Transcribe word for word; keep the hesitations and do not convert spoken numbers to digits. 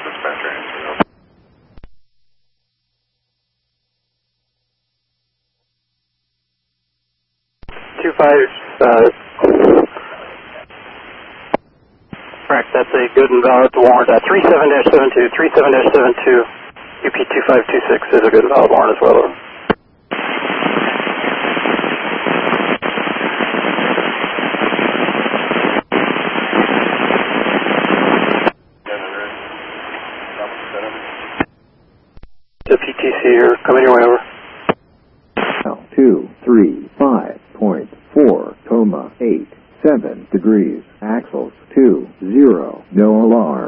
dispatcher answer. Two five, uh, correct, that's a good and valid warrant. Uh, three seven dash seven two, three seven dash seven two, U P two five two six is a good and valid warrant as well. The P T C here, coming your way over. two three five point four, coma eight seven degrees, axles two zero, no alarm.